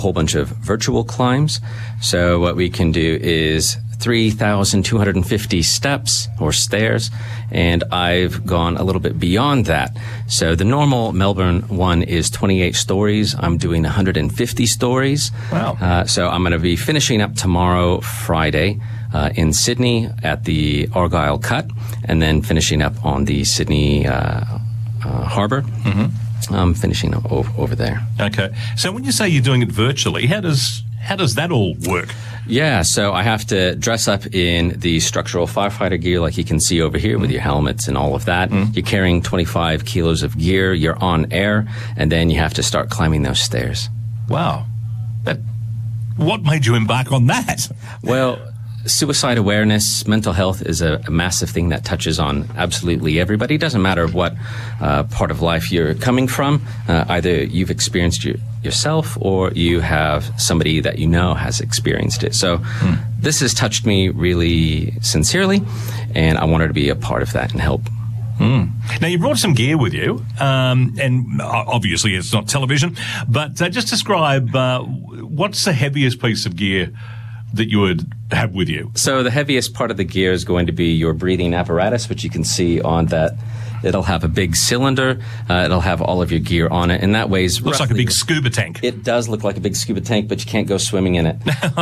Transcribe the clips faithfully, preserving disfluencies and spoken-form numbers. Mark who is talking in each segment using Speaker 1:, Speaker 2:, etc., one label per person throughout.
Speaker 1: whole bunch of virtual climbs. So what we can do is three thousand two hundred fifty steps or stairs, and I've gone a little bit beyond that. So the normal Melbourne one is twenty-eight stories. I'm doing one hundred fifty stories.
Speaker 2: Wow.
Speaker 1: Uh, so I'm going to be finishing up tomorrow, Friday, uh, in Sydney at the Argyle Cut, and then finishing up on the Sydney uh, uh, Harbour. Mm-hmm. I'm finishing up over, over there.
Speaker 2: Okay. So when you say you're doing it virtually, how does how does that all work?
Speaker 1: Yeah, so I have to dress up in the structural firefighter gear like you can see over here mm. with your helmets and all of that. Mm. You're carrying twenty-five kilos of gear, you're on air, and then you have to start climbing those stairs.
Speaker 2: Wow. That, what made you embark on that?
Speaker 1: Well, suicide awareness, mental health is a, a massive thing that touches on absolutely everybody. It doesn't matter what uh, part of life you're coming from. Uh, either you've experienced your, yourself or you have somebody that you know has experienced it. So mm. this has touched me really sincerely, and I wanted to be a part of that and help.
Speaker 2: Mm. Now, you brought some gear with you, um, and obviously it's not television, but uh, just describe uh, what's the heaviest piece of gear that you would have with you?
Speaker 1: So the heaviest part of the gear is going to be your breathing apparatus, which you can see on that. It'll have a big cylinder. Uh, it'll have all of your gear on it, and that weighs
Speaker 2: looks
Speaker 1: roughly,
Speaker 2: like a big scuba tank.
Speaker 1: It does look like a big scuba tank, but you can't go swimming in it.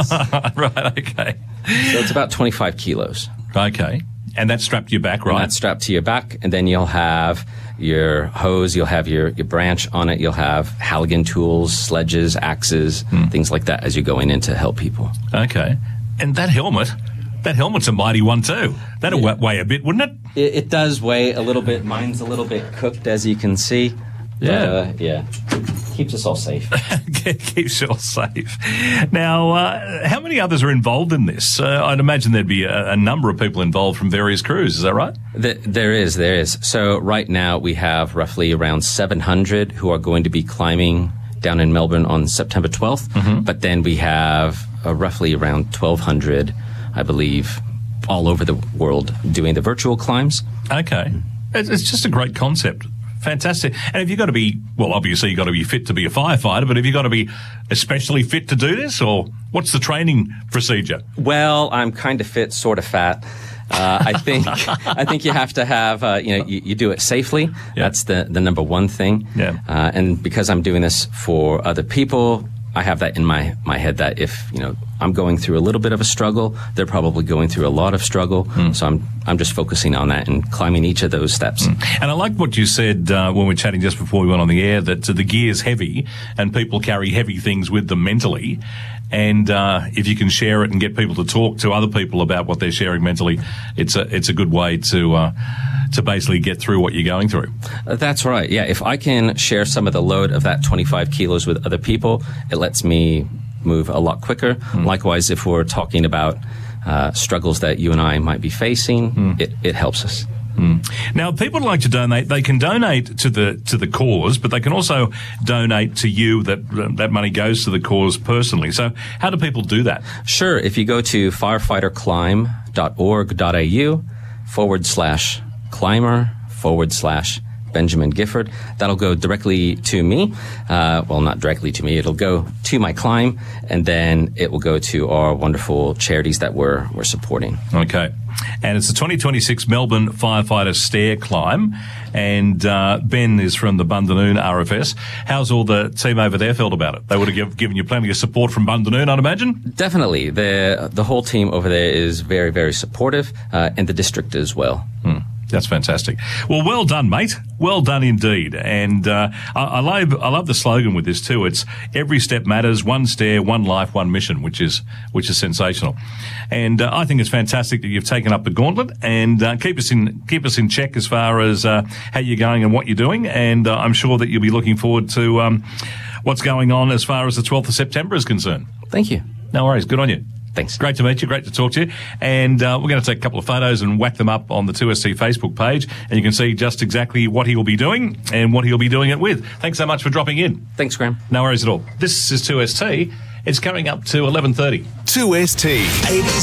Speaker 2: Right, okay.
Speaker 1: So it's about twenty-five kilos.
Speaker 2: Okay. And that's strapped to your back, right?
Speaker 1: And that's strapped to your back, and then you'll have your hose, you'll have your, your branch on it, you'll have Halligan tools, sledges, axes, mm. things like that as you're going in to help people.
Speaker 2: Okay. And that helmet, that helmet's a mighty one too. That'll yeah. weigh a bit, wouldn't it?
Speaker 1: it? It does weigh a little bit. Mine's a little bit cooked, as you can see.
Speaker 2: Yeah.
Speaker 1: But, uh, yeah. Keeps us all safe.
Speaker 2: Keeps you all safe. Now, uh, how many others are involved in this? Uh, I'd imagine there'd be a, a number of people involved from various crews. Is that right?
Speaker 1: The, there is, there is. So right now we have roughly around seven hundred who are going to be climbing down in Melbourne on September twelfth. Mm-hmm. But then we have uh, roughly around twelve hundred, I believe, all over the world doing the virtual climbs.
Speaker 2: Okay. It's, it's just a great concept. Fantastic. And have you got to be, well, obviously you've got to be fit to be a firefighter, but have you got to be especially fit to do this, or what's the training procedure?
Speaker 1: Well, I'm kind of fit, sort of fat. Uh, I think I think you have to have, uh, you know, you, you do it safely. Yeah. That's the, the number one thing.
Speaker 2: Yeah.
Speaker 1: Uh, and because I'm doing this for other people, I have that in my, my head that if, you know, I'm going through a little bit of a struggle, they're probably going through a lot of struggle. Mm. So I'm I'm just focusing on that and climbing each of those steps.
Speaker 2: Mm. And I like what you said uh, when we were chatting just before we went on the air, that uh, the gear's heavy and people carry heavy things with them mentally. And uh, if you can share it and get people to talk to other people about what they're sharing mentally, it's a it's a good way to uh, to basically get through what you're going through.
Speaker 1: Uh, that's right. Yeah, if I can share some of the load of that twenty-five kilos with other people, it lets me move a lot quicker. Mm. Likewise, if we're talking about uh, struggles that you and I might be facing, mm. it, it helps us.
Speaker 2: Mm. Now, people like to donate. They can donate to the to the cause, but they can also donate to you. That that money goes to the cause personally. So, how do people do that?
Speaker 1: Sure. If you go to firefighterclimb.org.au forward slash climber forward slash Benjamin Gifford, that'll go directly to me. Uh, well, not directly to me. It'll go to my climb, and then it will go to our wonderful charities that we're we're supporting.
Speaker 2: Okay. And it's the twenty twenty-six Melbourne Firefighter Stair Climb, and uh, Ben is from the Bundanoon R F S. How's all the team over there felt about it? They would have give, given you plenty of support from Bundanoon, I'd imagine?
Speaker 1: Definitely. The, the whole team over there is very, very supportive, uh, and the district as well.
Speaker 2: Hmm. That's fantastic. Well, well done, mate. Well done indeed. And uh, I, I love I love the slogan with this too. It's every step matters, one stair, one life, one mission, which is which is sensational. And uh, I think it's fantastic that you've taken up the gauntlet, and uh, keep us in keep us in check as far as uh, how you're going and what you're doing. And uh, I'm sure that you'll be looking forward to um, what's going on as far as the twelfth of September is concerned.
Speaker 1: Thank you.
Speaker 2: No worries. Good on you.
Speaker 1: Thanks.
Speaker 2: Great to meet you. Great to talk to you. And uh, we're going to take a couple of photos and whack them up on the two S T Facebook page, and you can see just exactly what he will be doing and what he'll be doing it with. Thanks so much for dropping in.
Speaker 1: Thanks, Graham.
Speaker 2: No worries at all. This is two S T. It's coming up to eleven thirty.
Speaker 3: two S T.